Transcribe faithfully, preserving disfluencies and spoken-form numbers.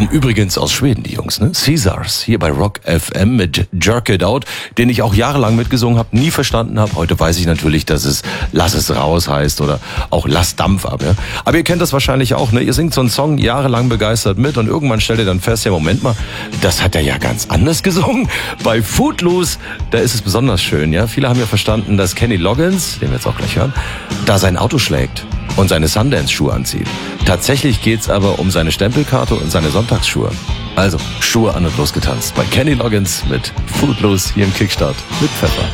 Kommen übrigens aus Schweden, die Jungs, ne? Caesars, hier bei Rock F M mit Jerk It Out, den ich auch jahrelang mitgesungen habe, nie verstanden habe. Heute weiß ich natürlich, dass es Lass es raus heißt oder auch Lass Dampf ab. Ja? Aber ihr kennt das wahrscheinlich auch, ne? Ihr singt so einen Song jahrelang begeistert mit und irgendwann stellt ihr dann fest, ja Moment mal, das hat er ja ganz anders gesungen. Bei Footloose, da ist es besonders schön, ja? Viele haben ja verstanden, dass Kenny Loggins, den wir jetzt auch gleich hören, da sein Auto schlägt und seine Sundance-Schuhe anzieht. Tatsächlich geht's aber um seine Stempelkarte und seine Sonntagsschuhe. Also, Schuhe an und losgetanzt bei Kenny Loggins mit Footloose hier im Kickstart mit Pfeffer.